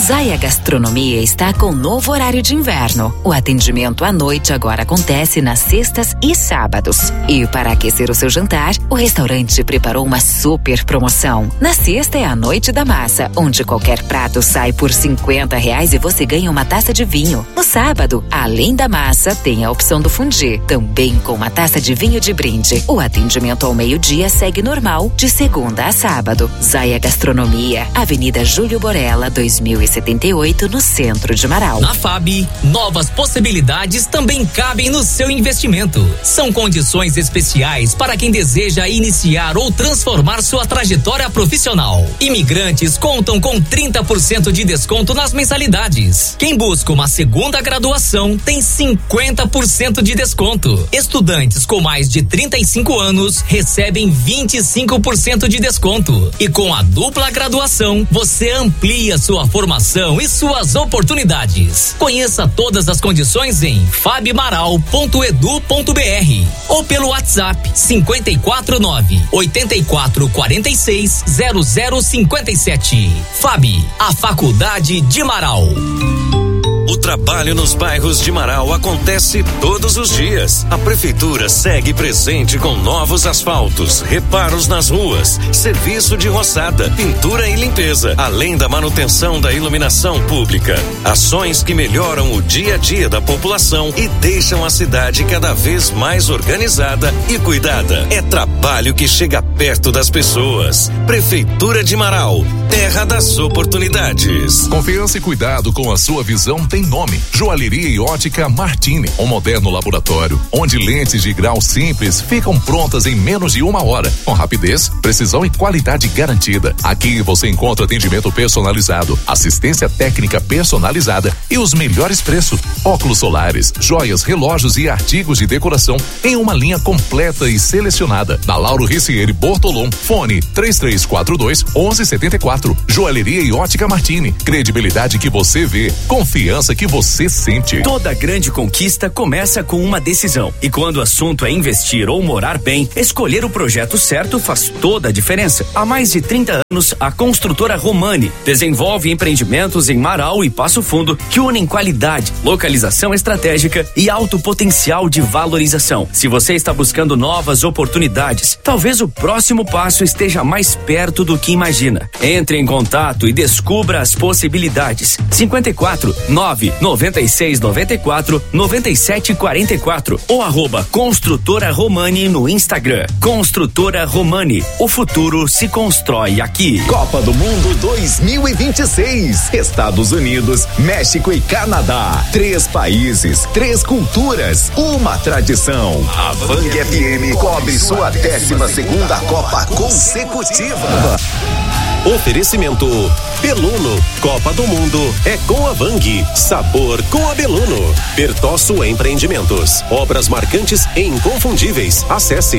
Zaya Gastronomia está com novo horário de inverno. O atendimento à noite agora acontece nas sextas e sábados. E para aquecer o seu jantar, o restaurante preparou uma super promoção. Na sexta é a Noite da Massa, onde qualquer prato sai por R$50 e você ganha uma taça de vinho. No sábado, além da massa, tem a opção do fondue, também com uma taça de vinho de brinde. O atendimento ao meio-dia segue normal, de segunda a sábado. Zaya Gastronomia, Avenida Júlio Borella, 2078, no centro de Marau. Na FAB, novas possibilidades também cabem no seu investimento. São condições especiais para quem deseja iniciar ou transformar sua trajetória profissional. Imigrantes contam com 30% de desconto nas mensalidades. Quem busca uma segunda graduação tem 50% de desconto. Estudantes com mais de 35 anos recebem 25% de desconto. E com a dupla graduação, você amplia sua formação e suas oportunidades. Conheça todas as condições em fabmaral.edu.br ou pelo WhatsApp 549-8446-0057. FAB, a Faculdade de Marau. O trabalho nos bairros de Marau acontece todos os dias. A prefeitura segue presente com novos asfaltos, reparos nas ruas, serviço de roçada, pintura e limpeza, além da manutenção da iluminação pública. Ações que melhoram o dia a dia da população e deixam a cidade cada vez mais organizada e cuidada. É trabalho que chega perto das pessoas. Prefeitura de Marau, terra das oportunidades. Confiança e cuidado com a sua visão tem nome: Joalheria e Ótica Martini, um moderno laboratório onde lentes de grau simples ficam prontas em menos de 1 hora, com rapidez, precisão e qualidade garantida. Aqui você encontra atendimento personalizado, assistência técnica personalizada e os melhores preços. Óculos solares, joias, relógios e artigos de decoração em uma linha completa e selecionada. Na Lauro Ricieri Bortolom, fone 3342-1174. Joalheria e Ótica Martini, credibilidade que você vê, confiança que você sente. Toda grande conquista começa com uma decisão. E quando o assunto é investir ou morar bem, escolher o projeto certo faz toda a diferença. Há mais de 30 anos, a construtora Romani desenvolve empreendimentos em Marau e Passo Fundo que unem qualidade, localização estratégica e alto potencial de valorização. Se você está buscando novas oportunidades, talvez o próximo passo esteja mais perto do que imagina. Entre em contato e descubra as possibilidades. 549-9694-9744 ou @Construtora Romani no Instagram. Construtora Romani, o futuro se constrói aqui. Copa do Mundo 2026, Estados Unidos, México e Canadá. 3 países, 3 culturas, uma tradição. A Vang FM cobre sua 12ª Copa consecutiva. Oferecimento Beluno, Copa do Mundo é com a Vang, sabor com a Beluno. Bertosso Empreendimentos, obras marcantes e inconfundíveis. Acesse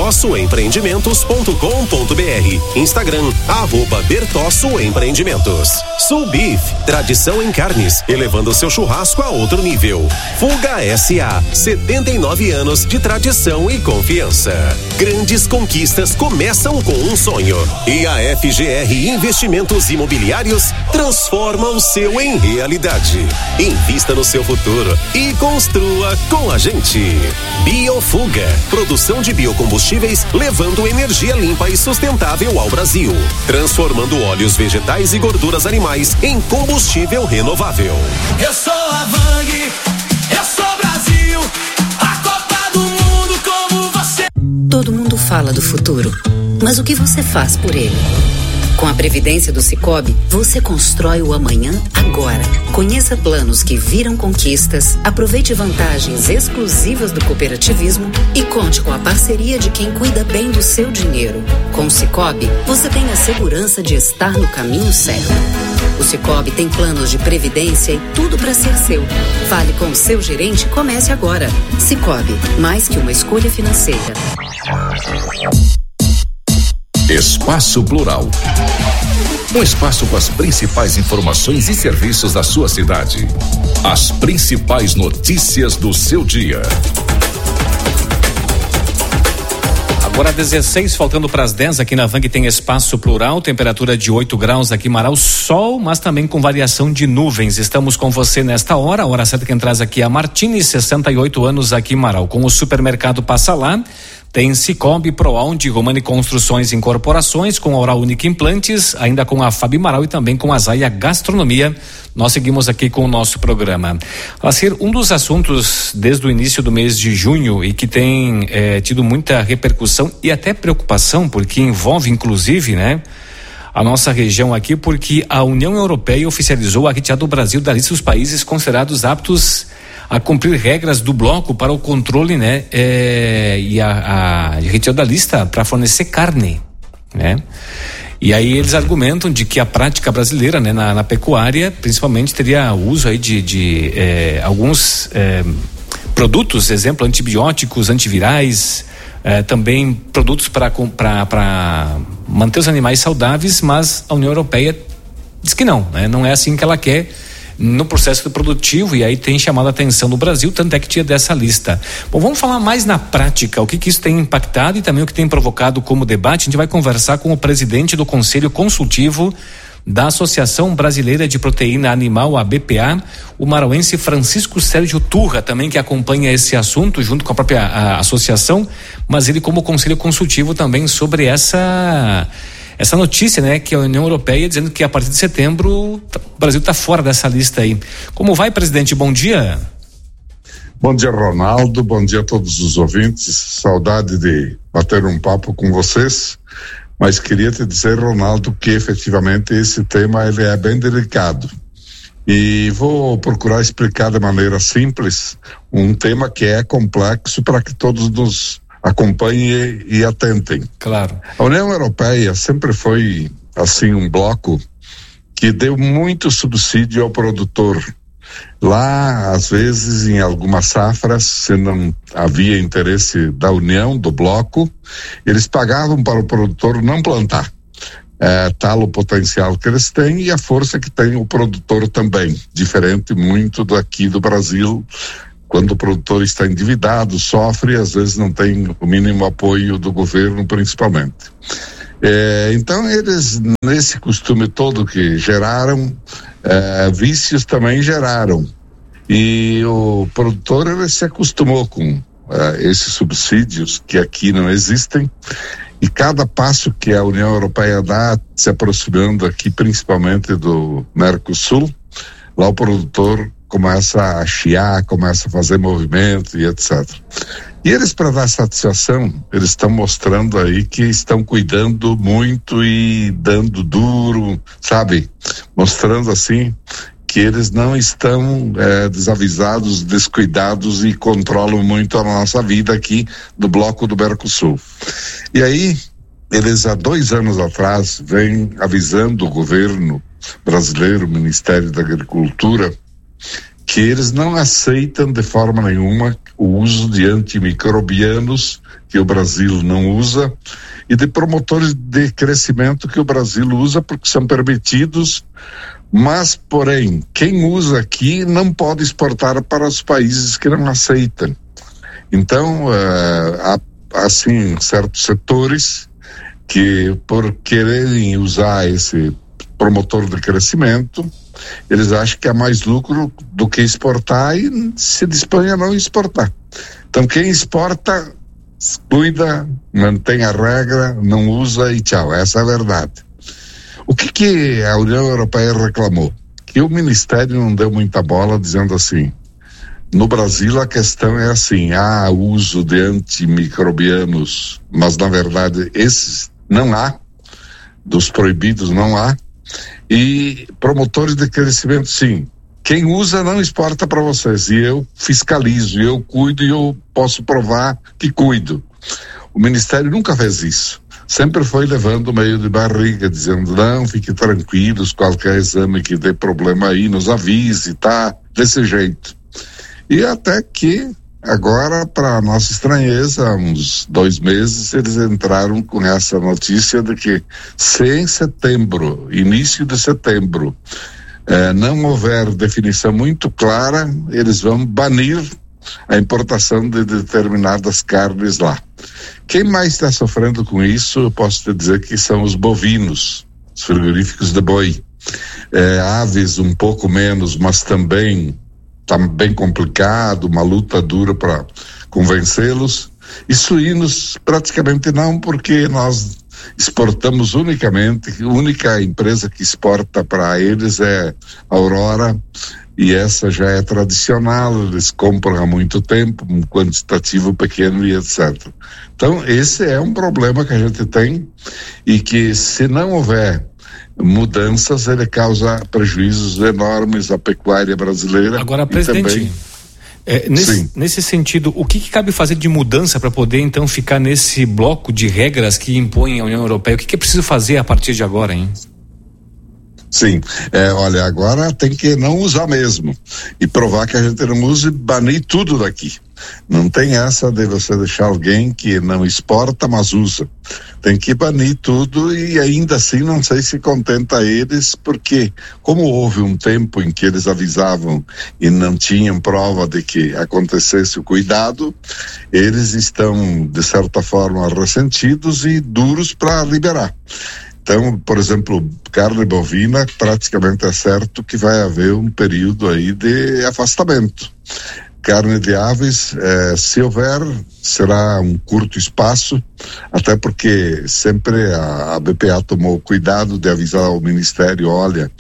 bertossoempreendimentos.com.br. Instagram @Bertosso Empreendimentos. Soul Beef, tradição em carnes, elevando seu churrasco a outro nível. Fuga SA, 79 anos de tradição e confiança. Grandes conquistas começam com um sonho. E a FGR Investimentos Imobiliários transforma o seu em realidade. Invista no seu futuro e construa com a gente. Biofuga, produção de biocombustíveis levando energia limpa e sustentável ao Brasil, transformando óleos vegetais e gorduras animais em combustível renovável. Eu sou a Vang, eu sou Brasil, a Copa do Mundo como você. Todo mundo fala do futuro, mas o que você faz por ele? Com a Previdência do Sicoob, você constrói o amanhã agora. Conheça planos que viram conquistas, aproveite vantagens exclusivas do cooperativismo e conte com a parceria de quem cuida bem do seu dinheiro. Com o Sicoob, você tem a segurança de estar no caminho certo. O Sicoob tem planos de previdência e tudo para ser seu. Fale com o seu gerente e comece agora. Sicoob, mais que uma escolha financeira. Espaço Plural. Um espaço com as principais informações e serviços da sua cidade. As principais notícias do seu dia. Agora 16, faltando para as 10, aqui na Vang tem espaço plural, temperatura de 8 graus aqui em Marau, sol, mas também com variação de nuvens. Estamos com você nesta hora, a hora certa quem traz aqui é a Martini, 68 anos aqui em Marau. Com o supermercado Passa Lá, tem Cicobi, Proaund, Romani Construções e Incorporações, com a Oral Única Implantes, ainda com a Fabi Marau e também com a Zaia Gastronomia. Nós seguimos aqui com o nosso programa. Assim, um dos assuntos desde o início do mês de junho e que tem tido muita repercussão e até preocupação, porque envolve inclusive, né, a nossa região aqui, porque a União Europeia oficializou a retirada do Brasil da lista dos países considerados aptos a cumprir regras do bloco para o controle, né, e a retirada da lista para fornecer carne, né? E aí eles argumentam de que a prática brasileira, né, na pecuária, principalmente teria uso aí de alguns produtos, exemplo, antibióticos, antivirais, também produtos para manter os animais saudáveis, mas a União Europeia diz que não, né? Não é assim que ela quer no processo produtivo, e aí tem chamado a atenção do Brasil, tanto é que tinha dessa lista. Bom, vamos falar mais na prática, o que isso tem impactado e também o que tem provocado como debate. A gente vai conversar com o presidente do Conselho Consultivo da Associação Brasileira de Proteína Animal, a BPA, o marauense Francisco Sérgio Turra, também que acompanha esse assunto junto com a própria associação, mas ele como Conselho Consultivo também sobre essa notícia, né, que a União Europeia dizendo que a partir de setembro o Brasil está fora dessa lista aí. Como vai, presidente? Bom dia. Bom dia, Ronaldo. Bom dia a todos os ouvintes. Saudade de bater um papo com vocês, mas queria te dizer, Ronaldo, que efetivamente esse tema ele é bem delicado. E vou procurar explicar de maneira simples um tema que é complexo para que todos nos acompanhem e atentem. Claro. A União Europeia sempre foi, assim, um bloco que deu muito subsídio ao produtor. Lá, às vezes, em algumas safras, se não havia interesse da União, do bloco, eles pagavam para o produtor não plantar. Tal o potencial que eles têm e a força que tem o produtor também, diferente muito daqui do Brasil. Quando o produtor está endividado, sofre, às vezes não tem o mínimo apoio do governo, principalmente. Então, eles, nesse costume todo que geraram, vícios também geraram. E o produtor, ele se acostumou com esses subsídios que aqui não existem. E cada passo que a União Europeia dá, se aproximando aqui, principalmente do Mercosul, lá o produtor começa a chiar, começa a fazer movimento e etc. E eles, para dar satisfação, eles estão mostrando aí que estão cuidando muito e dando duro, sabe? Mostrando assim que eles não estão desavisados, descuidados e controlam muito a nossa vida aqui do bloco do Mercosul. E aí, eles há 2 anos atrás vêm avisando o governo brasileiro, o Ministério da Agricultura, que eles não aceitam de forma nenhuma o uso de antimicrobianos, que o Brasil não usa, e de promotores de crescimento que o Brasil usa, porque são permitidos, mas, porém, quem usa aqui não pode exportar para os países que não aceitam. Então, há, assim, certos setores que, por quererem usar esse promotor de crescimento, eles acham que há mais lucro do que exportar e se dispõe a não exportar. Então, quem exporta, cuida, mantém a regra, não usa e tchau. Essa é a verdade. O que a União Europeia reclamou? Que o Ministério não deu muita bola, dizendo assim: no Brasil a questão é assim, há uso de antimicrobianos, mas na verdade esses não há, dos proibidos não há, e promotores de crescimento sim. Quem usa não exporta para vocês, e eu fiscalizo, eu cuido e eu posso provar que cuido. O Ministério nunca fez isso. Sempre foi levando meio de barriga, dizendo, não, fiquem tranquilos, qualquer exame que dê problema aí, nos avise, tá? Desse jeito. E até que, agora, para nossa estranheza, há uns 2 meses, eles entraram com essa notícia de que se em setembro, início de setembro, não houver definição muito clara, eles vão banir a importação de determinadas carnes lá. Quem mais está sofrendo com isso, eu posso te dizer que são os bovinos, os frigoríficos de boi. Aves um pouco menos, mas também está bem complicado, uma luta dura para convencê-los. E suínos praticamente não, porque nós exportamos unicamente, a única empresa que exporta para eles é a Aurora, e essa já é tradicional, eles compram há muito tempo, um quantitativo pequeno e etc. Então esse é um problema que a gente tem, e que se não houver mudanças, ele causa prejuízos enormes à pecuária brasileira. Agora, presidente, nesse sentido, o que cabe fazer de mudança para poder então ficar nesse bloco de regras que impõe a União Europeia? O que é preciso fazer a partir de agora, hein? Sim, olha, agora tem que não usar mesmo e provar que a gente não usa e banir tudo daqui. Não tem essa de você deixar alguém que não exporta, mas usa. Tem que banir tudo, e ainda assim não sei se contenta eles, porque como houve um tempo em que eles avisavam e não tinham prova de que acontecesse o cuidado, eles estão de certa forma ressentidos e duros para liberar. Então, por exemplo, carne bovina, praticamente é certo que vai haver um período aí de afastamento. Carne de aves, se houver, será um curto espaço, até porque sempre a BPA tomou cuidado de avisar ao Ministério, olha,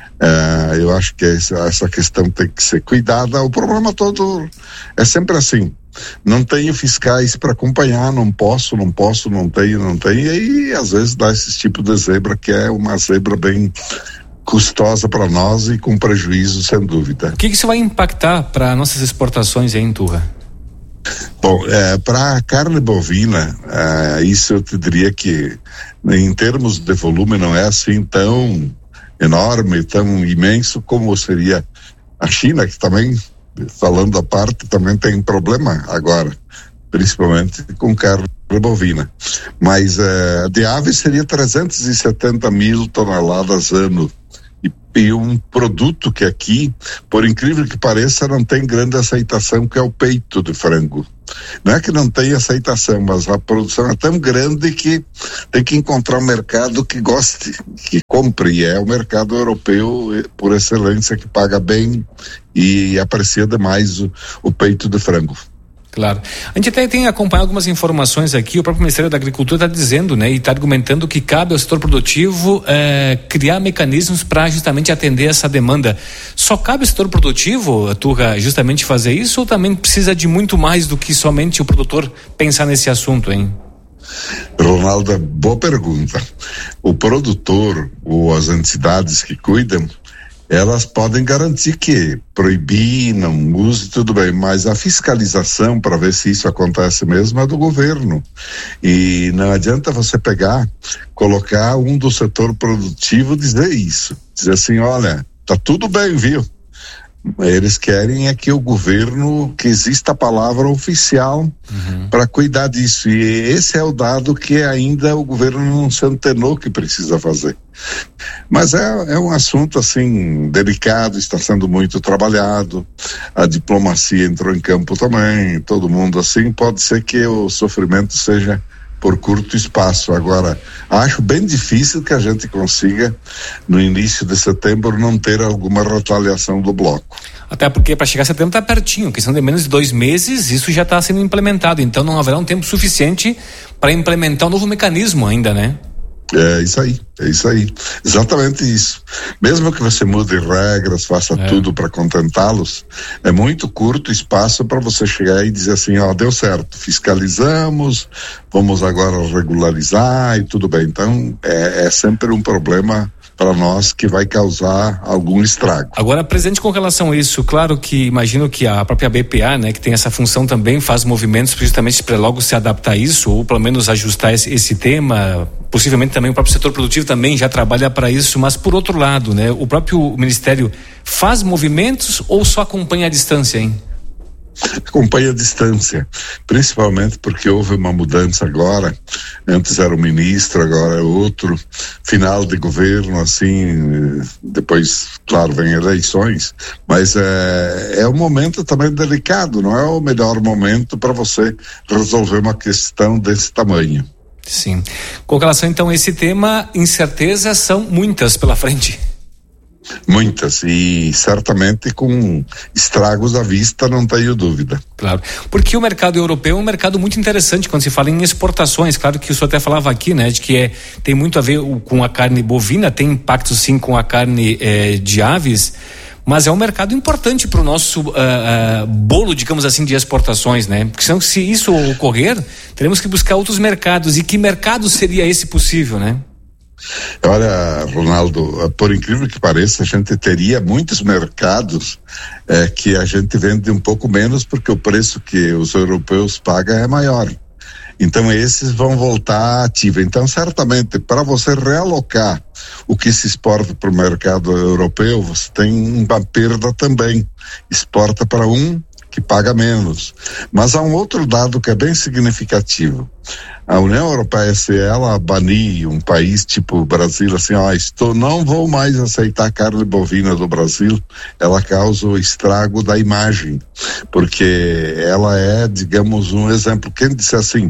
eu acho que essa questão tem que ser cuidada. O problema todo é sempre assim. Não tenho fiscais para acompanhar, não posso, não tenho, e aí às vezes dá esse tipo de zebra, que é uma zebra bem custosa para nós e com prejuízo, sem dúvida. O que isso vai impactar para nossas exportações aí em Turra? Bom, para a carne bovina, isso eu te diria que em termos de volume não é assim tão enorme, tão imenso como seria a China, que também, falando à parte, também tem problema agora, principalmente com carne bovina. Mas de aves seria 370 mil toneladas ano. E um produto que aqui, por incrível que pareça, não tem grande aceitação, que é o peito de frango. Não é que não tem aceitação, mas a produção é tão grande que tem que encontrar um mercado que goste, que compre, e é o mercado europeu por excelência, que paga bem e aprecia demais o peito de frango. Claro. A gente até tem acompanhado algumas informações aqui. O próprio Ministério da Agricultura está dizendo, né, e está argumentando que cabe ao setor produtivo criar mecanismos para justamente atender essa demanda. Só cabe ao setor produtivo, Turra, justamente fazer isso, ou também precisa de muito mais do que somente o produtor pensar nesse assunto, hein? Ronaldo, boa pergunta. O produtor ou as entidades que cuidam, elas podem garantir que proibir, não use, tudo bem, mas a fiscalização para ver se isso acontece mesmo é do governo. E não adianta você colocar um do setor produtivo dizer isso, dizer assim, olha, tá tudo bem, viu? Eles querem que o governo, que exista a palavra oficial para cuidar disso, e esse é o dado que ainda o governo não se antenou que precisa fazer. Mas é um assunto assim delicado, está sendo muito trabalhado, a diplomacia entrou em campo também, todo mundo assim, pode ser que o sofrimento seja por curto espaço. Agora, acho bem difícil que a gente consiga, no início de setembro, não ter alguma retaliação do bloco. Até porque para chegar a setembro está pertinho, questão de menos de 2 meses, isso já está sendo implementado, então não haverá um tempo suficiente para implementar um novo mecanismo ainda, né? É isso aí, exatamente isso. Mesmo que você mude regras, faça tudo para contentá-los, é muito curto espaço para você chegar e dizer assim, deu certo, fiscalizamos, vamos agora regularizar e tudo bem. Então é sempre um problema para nós que vai causar algum estrago. Agora, presidente, com relação a isso, claro que imagino que a própria BPA, né, que tem essa função também, faz movimentos justamente para logo se adaptar a isso, ou pelo menos ajustar esse tema. Possivelmente também o próprio setor produtivo também já trabalha para isso, mas por outro lado, né, o próprio Ministério faz movimentos ou só acompanha à distância, hein? acompanha a distância, principalmente porque houve uma mudança agora. Antes era o ministro, agora é outro, final de governo, assim, depois, claro, vem eleições, mas é um momento também delicado, não é o melhor momento para você resolver uma questão desse tamanho. Sim. Com relação então a esse tema, incertezas são muitas pela frente. Muitas, e certamente com estragos à vista, não tenho dúvida. Claro, porque o mercado europeu é um mercado muito interessante quando se fala em exportações. Claro que o senhor até falava aqui, né, de que tem muito a ver com a carne bovina, tem impacto sim com a carne de aves, mas é um mercado importante para o nosso bolo, digamos assim, de exportações, né? Porque senão, se isso ocorrer, teremos que buscar outros mercados. E que mercado seria esse possível, né? Olha, Ronaldo, por incrível que pareça, a gente teria muitos mercados que a gente vende um pouco menos porque o preço que os europeus pagam é maior. Então esses vão voltar ativa. Então certamente para você realocar o que se exporta para o mercado europeu, você tem uma perda também. Exporta para um que paga menos. Mas há um outro dado que é bem significativo. A União Europeia, se ela banir um país tipo o Brasil, assim, não vou mais aceitar carne bovina do Brasil, ela causa o estrago da imagem, porque ela é, digamos, um exemplo. Quem disse assim,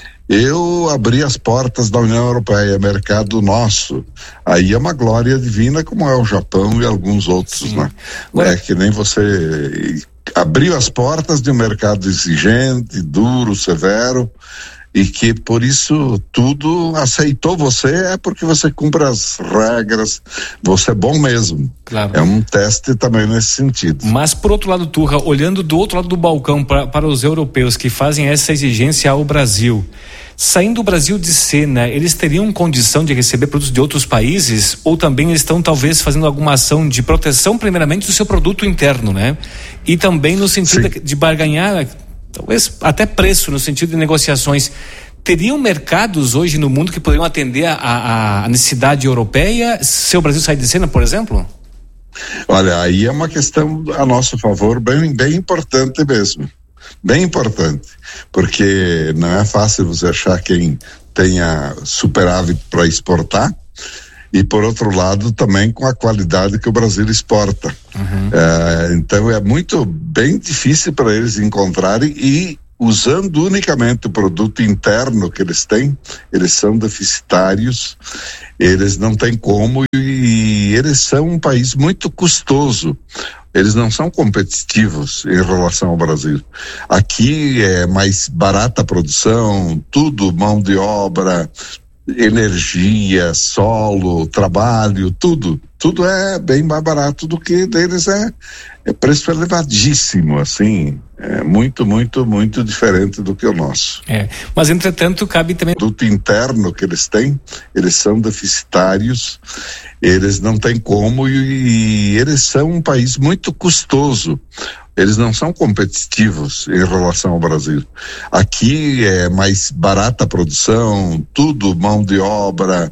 eu abri as portas da União Europeia, mercado nosso, aí é uma glória divina, como é o Japão e alguns outros, sim, né? É que nem você abriu as portas de um mercado exigente, duro, severo, e que por isso tudo aceitou você, é porque você cumpre as regras, você é bom mesmo. Claro. É um teste também nesse sentido. Mas por outro lado, Turra, olhando do outro lado do balcão para os europeus que fazem essa exigência ao Brasil, saindo o Brasil de cena, eles teriam condição de receber produtos de outros países, ou também eles estão talvez fazendo alguma ação de proteção primeiramente do seu produto interno, né? E também no sentido de barganhar, talvez até preço, no sentido de negociações. Teriam mercados hoje no mundo que poderiam atender a necessidade europeia se o Brasil sair de cena, por exemplo? Olha, aí é uma questão a nosso favor bem importante mesmo. Bem importante, porque não é fácil você achar quem tenha superávit para exportar, e por outro lado também com a qualidade que o Brasil exporta. Então é bem difícil para eles encontrarem, e usando unicamente o produto interno que eles têm, eles são deficitários, eles não têm como, e eles são um país muito custoso. Eles não são competitivos em relação ao Brasil. Aqui é mais barata a produção, tudo, mão de obra, energia, solo, trabalho, tudo é bem mais barato do que deles, é preço elevadíssimo, assim, é muito diferente do que o nosso. Mas entretanto cabe também o produto interno que eles têm, eles são deficitários, eles não têm como, e eles são um país muito custoso. Eles não são competitivos em relação ao Brasil. Aqui é mais barata a produção, tudo, mão de obra,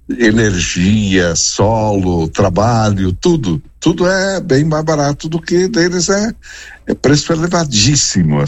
energia, solo, trabalho, tudo é bem mais barato do que deles, é preço elevadíssimo.